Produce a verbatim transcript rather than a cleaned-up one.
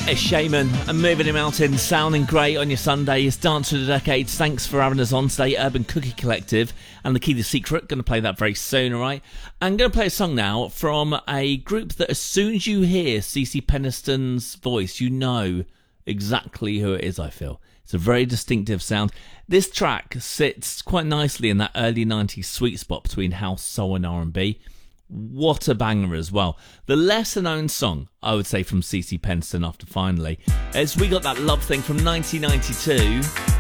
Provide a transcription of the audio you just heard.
It's Shaman and Moving Him Out in, sounding great on your Sunday. It's Dance of the Decades. Thanks for having us on today. Urban Cookie Collective and The Key to Secret. Going to play that very soon, alright? I'm going to play a song now from a group that as soon as you hear CeCe Peniston's voice, you know exactly who it is, I feel. It's a very distinctive sound. This track sits quite nicely in that early nineties sweet spot between house, soul and R and B. What a banger as well. The lesser known song, I would say, from CeCe Peniston after Finally, is We Got That Love Thing from nineteen ninety-two.